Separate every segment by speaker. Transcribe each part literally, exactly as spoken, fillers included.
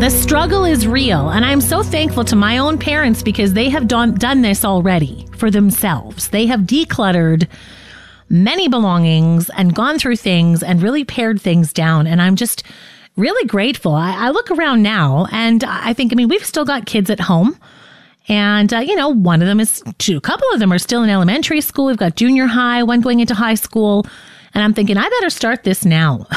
Speaker 1: The struggle is real, and I'm so thankful to my own parents because they have done, done this already for themselves. They have decluttered many belongings and gone through things and really pared things down, and I'm just really grateful. I, I look around now, and I think, I mean, we've still got kids at home, and, uh, you know, one of them is, two, a couple of them are still in elementary school. We've got junior high, one going into high school, and I'm thinking, I better start this now.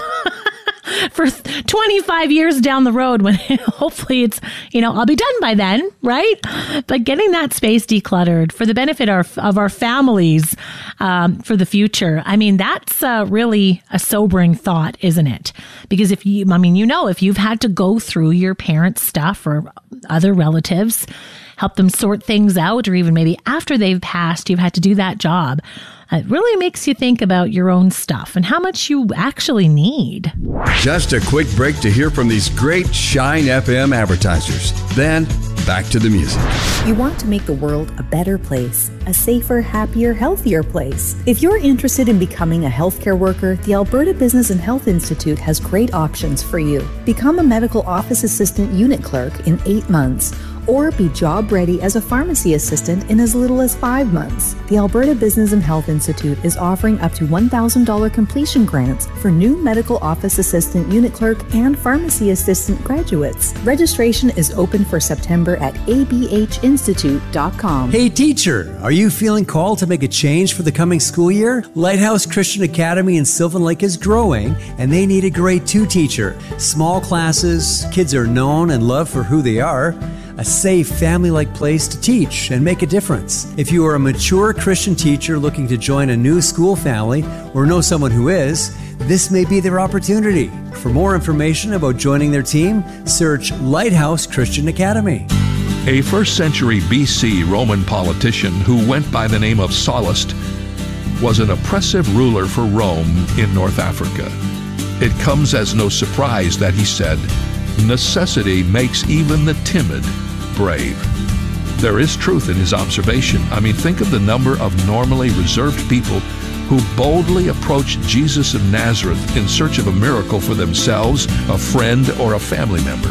Speaker 1: For twenty-five years down the road, when hopefully it's, you know, I'll be done by then, right? But getting that space decluttered for the benefit of, of our families um, for the future, I mean, that's uh, really a sobering thought, isn't it? Because if you, I mean, you know, if you've had to go through your parents' stuff or other relatives, help them sort things out, or even maybe after they've passed, you've had to do that job. It really makes you think about your own stuff and how much you actually need.
Speaker 2: Just a quick break to hear from these great Shine F M advertisers. Then, back to the music.
Speaker 3: You want to make the world a better place, a safer, happier, healthier place. If you're interested in becoming a healthcare worker, the Alberta Business and Health Institute has great options for you. Become a medical office assistant unit clerk in eight months. Or be job ready as a pharmacy assistant in as little as five months. The Alberta Business and Health Institute is offering up to one thousand dollars completion grants for new medical office assistant, unit clerk, and pharmacy assistant graduates. Registration is open for September at a b h institute dot com.
Speaker 4: Hey teacher, are you feeling called to make a change for the coming school year? Lighthouse Christian Academy in Sylvan Lake is growing, and they need a grade two teacher. Small classes, kids are known and loved for who they are. A safe, family-like place to teach and make a difference. If you are a mature Christian teacher looking to join a new school family or know someone who is, this may be their opportunity. For more information about joining their team, search Lighthouse Christian Academy.
Speaker 5: A first century B C Roman politician who went by the name of Sallust was an oppressive ruler for Rome in North Africa. It comes as no surprise that he said, "Necessity makes even the timid brave." There is truth in his observation. I mean, think of the number of normally reserved people who boldly approached Jesus of Nazareth in search of a miracle for themselves, a friend, or a family member.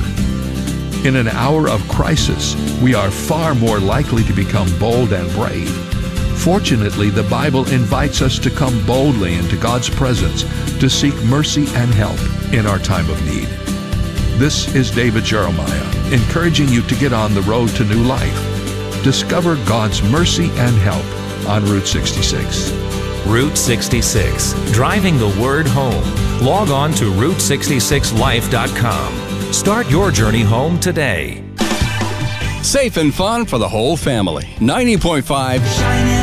Speaker 5: In an hour of crisis, we are far more likely to become bold and brave. Fortunately, the Bible invites us to come boldly into God's presence to seek mercy and help in our time of need. This is David Jeremiah, encouraging you to get on the road to new life. Discover God's mercy and help on Route sixty-six.
Speaker 6: Route sixty-six, driving the word home. Log on to route sixty-six life dot com. Start your journey home today.
Speaker 2: Safe and fun for the whole family. ninety point five